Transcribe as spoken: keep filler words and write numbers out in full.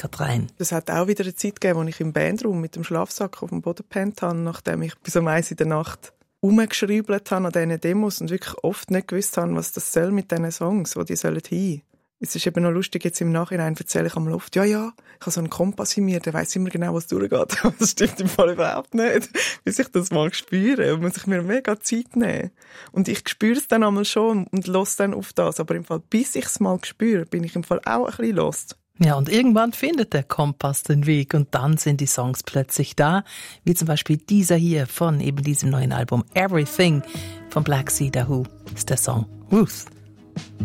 Gehört rein. Es hat auch wieder eine Zeit gegeben, wo ich im Bandraum mit dem Schlafsack auf dem Boden gepennt habe, nachdem ich bis um eins in der Nacht rumgeschriebelt habe an diesen Demos und wirklich oft nicht gewusst habe, was das soll mit diesen Songs, wo die sollen hin. Es ist eben noch lustig, jetzt im Nachhinein erzähle ich einmal oft, ja, ja, ich habe so einen Kompass in mir, der weiss immer genau, was durchgeht. Das stimmt im Fall überhaupt nicht. Bis ich das mal spüre, muss ich mir mega Zeit nehmen. Und ich spüre es dann einmal schon und los dann auf das. Aber im Fall, bis ich es mal spüre, bin ich im Fall auch ein bisschen lost. Ja, und irgendwann findet der Kompass den Weg und dann sind die Songs plötzlich da, wie zum Beispiel dieser hier von eben diesem neuen Album Everything von Black Sea The Who ist der Song Ruth.